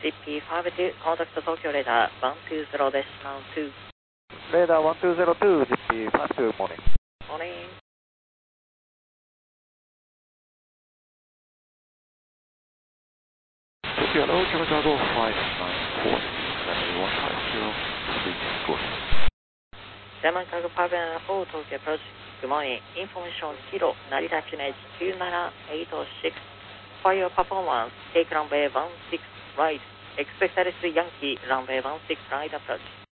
ZP52 contact Tokyo radar 120 decimal 2. Radar 1202, ZP52, morning. Morning. Tokyo, hello, German Cargo 594, runway 150, please go ahead. German Cargo 594, Tokyo approach. Good morning. Information Kilo, Narita QNH 29806. For your performance, take runway 16 right. Expect Alice Yankee, runway 16 right approach.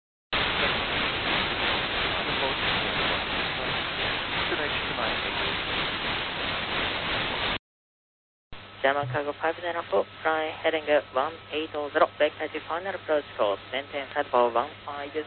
German Cargo 594, fly heading 180, back final approach course, maintain flight for 150.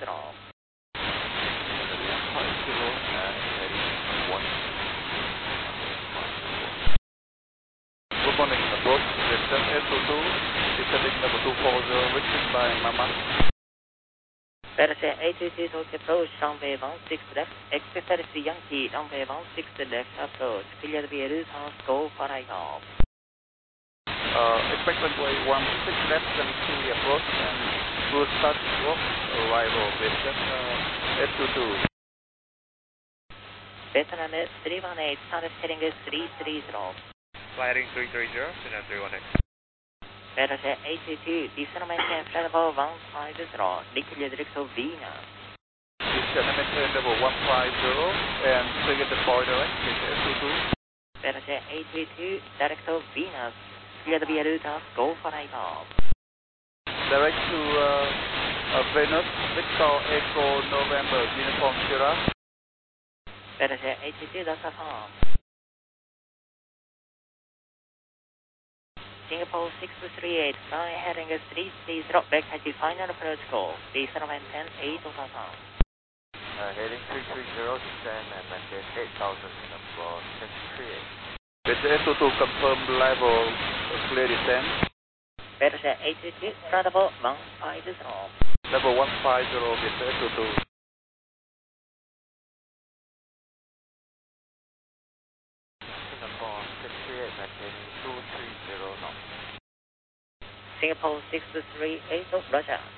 Good morning, approach, Western S22, descending number 240, reaching by Mama. Vertical 822 Tokyo approach, runway 16 left, expect Alice Yankee, runway 16 left approach, clear the route house, go for takeoff. Expect runway 16 left and fully approach and good start walk, arrival Western S22. Vietnam 318, started heading 330. Flying 330, Vietnam 318. Vertical 822, descend maintain flight level 150, declare direct to Venus. Descend maintain level 150 and clear the boy direct with S22. Vertical 822, direct to Venus. Clear the route house, go for takeoff. Direct to Venus, Victor Echo November, Uniform Sierra. Vertical 822, that's a farm. Singapore 6238, fly heading 330, back at the final approach call, descend maintain 8,000. Heading 330, descend and maintain 8,000 Singapore 638. With S22 confirm level clear descent. Vertical 822, flight level 150. Level 150 with S22. Singapore 638, maintaining 230 knots. Singapore 6238, Roger.